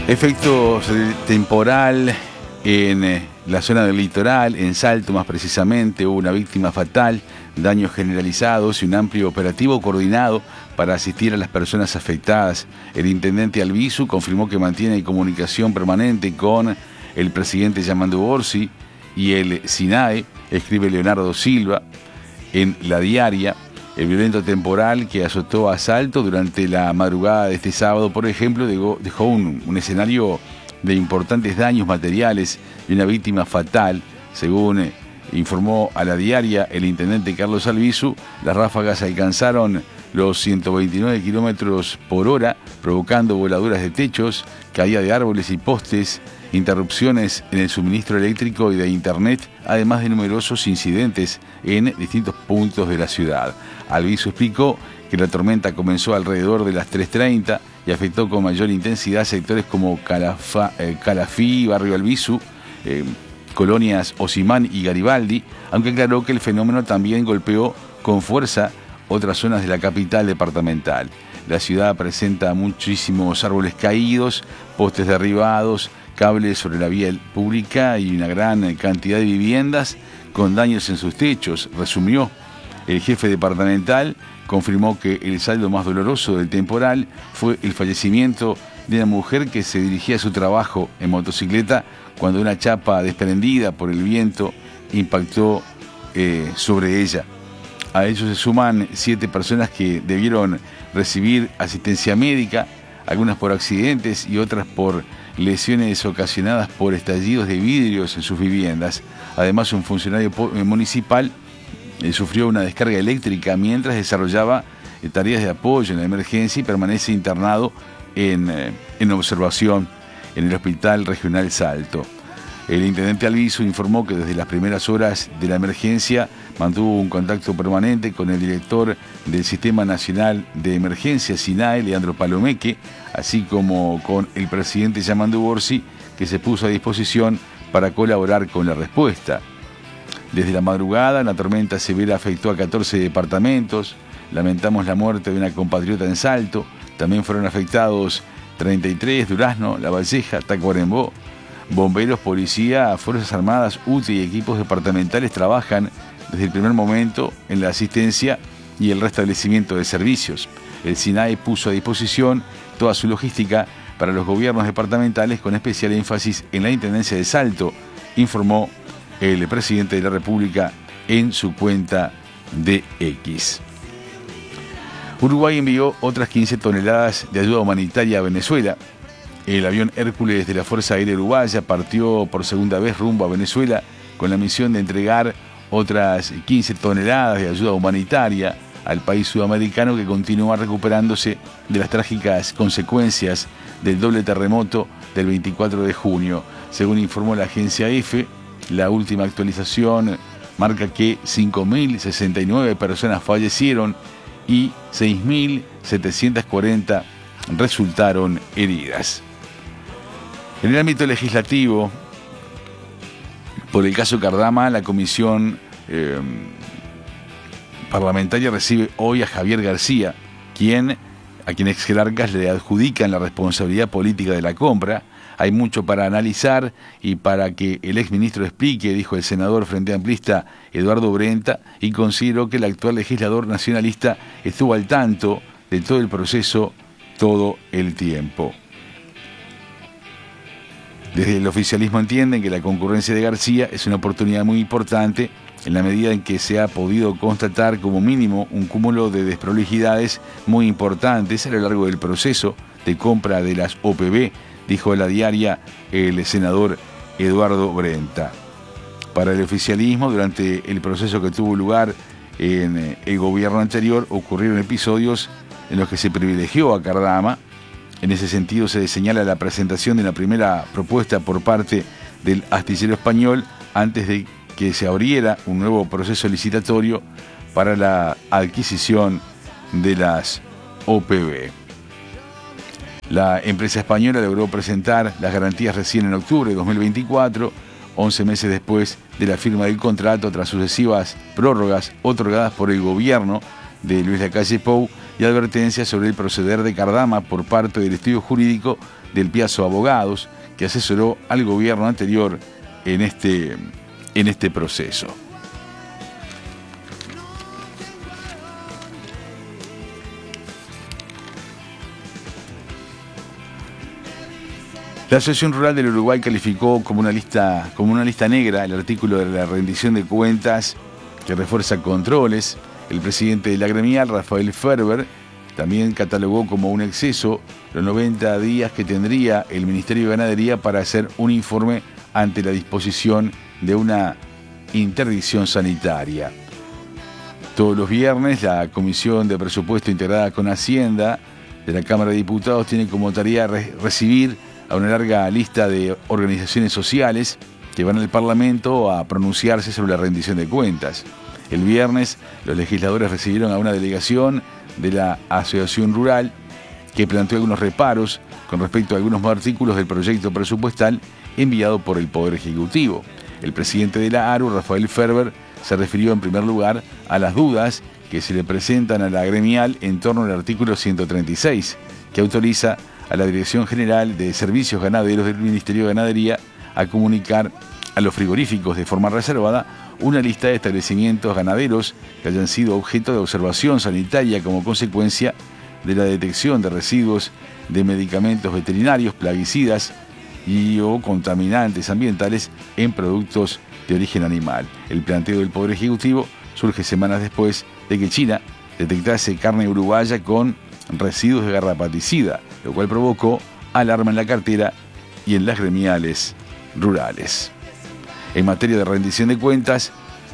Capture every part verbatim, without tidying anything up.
Efectos del temporal en eh, la zona del litoral, en Salto más precisamente, hubo una víctima fatal, daños generalizados y un amplio operativo coordinado para asistir a las personas afectadas. El intendente Albizu confirmó que mantiene comunicación permanente con el presidente Yamandu Orsi y el SINAE, escribe Leonardo Silva en La Diaria. El violento temporal que azotó a Salto durante la madrugada de este sábado, por ejemplo, dejó un, un escenario de importantes daños materiales y una víctima fatal. Según eh, informó a La Diaria el intendente Carlos Albizu, las ráfagas alcanzaron los ciento veintinueve kilómetros por hora, provocando voladuras de techos, caída de árboles y postes, interrupciones en el suministro eléctrico y de internet, además de numerosos incidentes en distintos puntos de la ciudad. Albizu explicó que la tormenta comenzó alrededor de las tres treinta y afectó con mayor intensidad sectores como Calafa, eh, Calafí, Barrio Albizu, eh, colonias Osimán y Garibaldi, aunque aclaró que el fenómeno también golpeó con fuerza otras zonas de la capital departamental. La ciudad presenta muchísimos árboles caídos, postes derribados, cables sobre la vía pública y una gran cantidad de viviendas con daños en sus techos, resumió. El jefe departamental confirmó que el saldo más doloroso del temporal fue el fallecimiento de una mujer que se dirigía a su trabajo en motocicleta cuando una chapa desprendida por el viento impactó eh, sobre ella. A ellos se suman siete personas que debieron recibir asistencia médica, algunas por accidentes y otras por lesiones ocasionadas por estallidos de vidrios en sus viviendas. Además, un funcionario municipal eh, sufrió una descarga eléctrica mientras desarrollaba eh, tareas de apoyo en la emergencia y permanece internado en, eh, en observación en el Hospital Regional Salto. El intendente Albizu informó que desde las primeras horas de la emergencia mantuvo un contacto permanente con el director del Sistema Nacional de Emergencia, SINAE, Leandro Palomeque, así como con el presidente Yamandu Orsi, que se puso a disposición para colaborar con la respuesta. Desde la madrugada, la tormenta severa afectó a catorce departamentos. Lamentamos la muerte de una compatriota en Salto. También fueron afectados treinta y tres, Durazno, La Valleja, Tacuarembó. Bomberos, policía, Fuerzas Armadas, U T E y equipos departamentales trabajan desde el primer momento en la asistencia y el restablecimiento de servicios. El SINAE puso a disposición toda su logística para los gobiernos departamentales con especial énfasis en la Intendencia de Salto, informó el presidente de la República en su cuenta de X. Uruguay envió otras quince toneladas de ayuda humanitaria a Venezuela. El avión Hércules de la Fuerza Aérea Uruguaya partió por segunda vez rumbo a Venezuela con la misión de entregar otras quince toneladas de ayuda humanitaria al país sudamericano que continúa recuperándose de las trágicas consecuencias del doble terremoto del veinticuatro de junio. Según informó la agencia EFE, la última actualización marca que cinco mil sesenta y nueve personas fallecieron y seis mil setecientas cuarenta resultaron heridas. En el ámbito legislativo, por el caso Cardama, la comisión eh, parlamentaria recibe hoy a Javier García, quien, a quien ex jerarcas le adjudican la responsabilidad política de la compra. Hay mucho para analizar y para que el exministro explique, dijo el senador frente amplista Eduardo Brenta, y consideró que el actual legislador nacionalista estuvo al tanto de todo el proceso todo el tiempo. Desde el oficialismo entienden que la concurrencia de García es una oportunidad muy importante en la medida en que se ha podido constatar como mínimo un cúmulo de desprolijidades muy importantes a lo largo del proceso de compra de las O P B, dijo a La Diaria el senador Eduardo Brenta. Para el oficialismo, durante el proceso que tuvo lugar en el gobierno anterior, ocurrieron episodios en los que se privilegió a Cardama. En ese sentido, se señala la presentación de la primera propuesta por parte del astillero español antes de que se abriera un nuevo proceso licitatorio para la adquisición de las O P B. La empresa española logró presentar las garantías recién en octubre de dos mil veinticuatro, once meses después de la firma del contrato, tras sucesivas prórrogas otorgadas por el gobierno de Luis Lacalle Pou, y advertencias sobre el proceder de Cardama por parte del estudio jurídico del Piazzo Abogados, que asesoró al gobierno anterior en este, en este proceso. La Asociación Rural del Uruguay calificó como una lista, como una lista negra el artículo de la rendición de cuentas que refuerza controles. El presidente de la gremial, Rafael Ferber, también catalogó como un exceso los noventa días que tendría el Ministerio de Ganadería para hacer un informe ante la disposición de una interdicción sanitaria. Todos los viernes, la Comisión de Presupuesto integrada con Hacienda de la Cámara de Diputados tiene como tarea re- recibir a una larga lista de organizaciones sociales que van al Parlamento a pronunciarse sobre la rendición de cuentas. El viernes, los legisladores recibieron a una delegación de la Asociación Rural que planteó algunos reparos con respecto a algunos artículos del proyecto presupuestal enviado por el Poder Ejecutivo. El presidente de la ARU, Rafael Ferber, se refirió en primer lugar a las dudas que se le presentan a la gremial en torno al artículo ciento treinta y seis, que autoriza a la Dirección General de Servicios Ganaderos del Ministerio de Ganadería a comunicar a los frigoríficos de forma reservada una lista de establecimientos ganaderos que hayan sido objeto de observación sanitaria como consecuencia de la detección de residuos de medicamentos veterinarios, plaguicidas y o contaminantes ambientales en productos de origen animal. El planteo del Poder Ejecutivo surge semanas después de que China detectase carne uruguaya con residuos de garrapaticida, lo cual provocó alarma en la cartera y en las gremiales rurales. En materia de rendición de cuentas,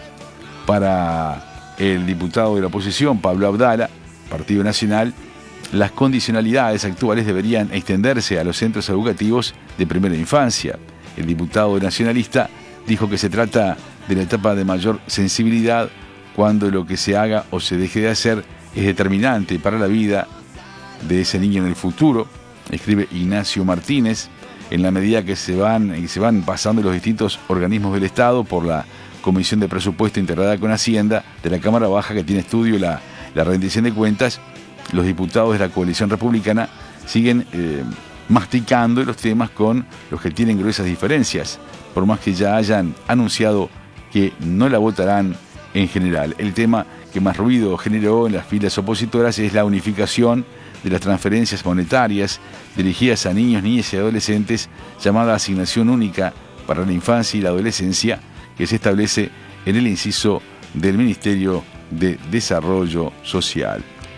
para el diputado de la oposición, Pablo Abdala, Partido Nacional, las condicionalidades actuales deberían extenderse a los centros educativos de primera infancia. El diputado nacionalista dijo que se trata de la etapa de mayor sensibilidad cuando lo que se haga o se deje de hacer es determinante para la vida de ese niño en el futuro, escribe Ignacio Martínez, en la medida que se van, y se van pasando los distintos organismos del Estado por la Comisión de Presupuesto integrada con Hacienda de la Cámara Baja que tiene estudio la, la rendición de cuentas, los diputados de la coalición republicana siguen eh, masticando los temas con los que tienen gruesas diferencias, por más que ya hayan anunciado que no la votarán en general. El tema que más ruido generó en las filas opositoras es la unificación de las transferencias monetarias dirigidas a niños, niñas y adolescentes, llamada Asignación Única para la Infancia y la Adolescencia, que se establece en el inciso del Ministerio de Desarrollo Social.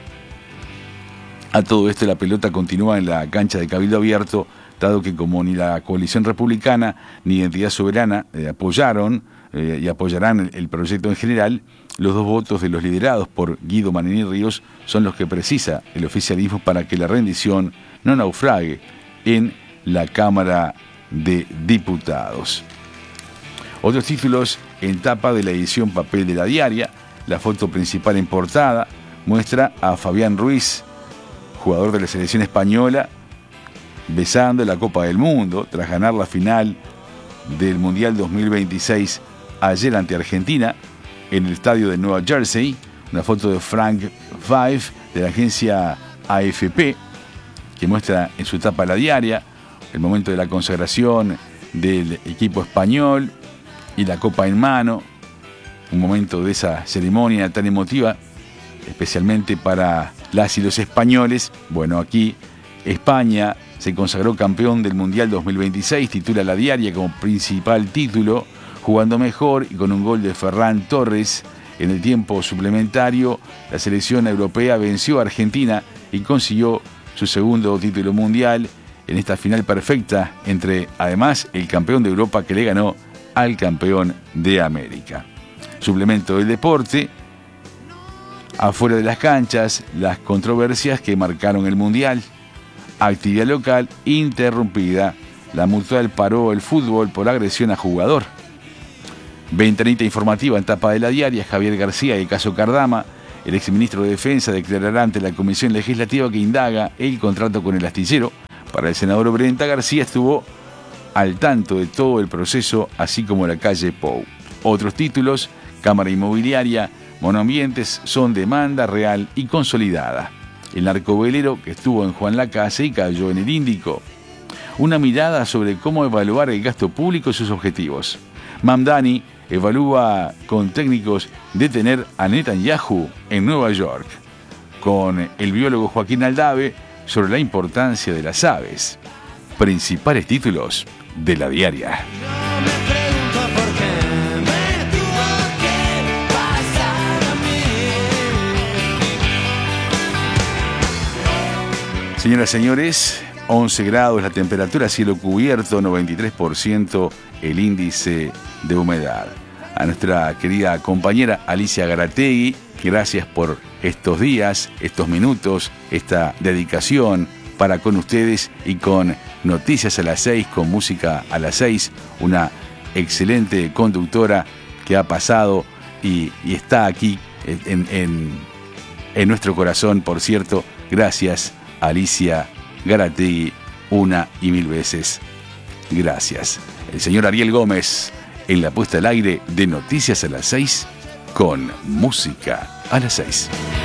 A todo esto, la pelota continúa en la cancha de Cabildo Abierto, dado que como ni la coalición republicana ni Identidad Soberana eh, apoyaron eh, y apoyarán el, el proyecto en general, los dos votos de los liderados por Guido Manini Ríos son los que precisa el oficialismo para que la rendición no naufrague en la Cámara de Diputados. Otros títulos en tapa de la edición papel de la diaria. La foto principal en portada muestra a Fabián Ruiz, jugador de la selección española, besando la Copa del Mundo tras ganar la final del Mundial dos mil veintiséis ayer ante Argentina en el estadio de Nueva Jersey. Una foto de Frank Five de la agencia A F P que muestra en su tapa la diaria el momento de la consagración del equipo español y la copa en mano, un momento de esa ceremonia tan emotiva, especialmente para las y los españoles. Bueno, aquí España se consagró campeón del Mundial dos mil veintiséis, titula la diaria como principal título, jugando mejor y con un gol de Ferran Torres en el tiempo suplementario. La selección europea venció a Argentina y consiguió su segundo título mundial en esta final perfecta entre, además, el campeón de Europa que le ganó al campeón de América. Suplemento del deporte. Afuera de las canchas, las controversias que marcaron el Mundial. Actividad local interrumpida. La Mutual paró el fútbol por agresión a jugador. Ventanita informativa en tapa de la diaria. Javier García y el caso Cardama. El exministro de Defensa declarará ante la Comisión Legislativa que indaga el contrato con el astillero. Para el senador Brenta, García estuvo al tanto de todo el proceso, así como la calle Pou. Otros títulos: Cámara Inmobiliaria, monoambientes son demanda real y consolidada. el narcovelero que estuvo en Juan Lacase y cayó en el Índico. Una mirada sobre cómo evaluar el gasto público y sus objetivos. Mamdani evalúa con técnicos detener a Netanyahu en Nueva York. Con el biólogo Joaquín Aldave sobre la importancia de las aves. Principales títulos de La Diaria. Señoras y señores, once grados la temperatura, cielo cubierto, noventa y tres por ciento el índice de humedad. A nuestra querida compañera Alicia Garategui, gracias por estos días, estos minutos, esta dedicación para con ustedes y con Noticias a las seis, con música a las seis, una excelente conductora que ha pasado y, y está aquí en, en, en nuestro corazón, por cierto. Gracias, Alicia Garategui, una y mil veces gracias. El señor Ariel Gómez en la puesta al aire de Noticias a las seis con música a las seis.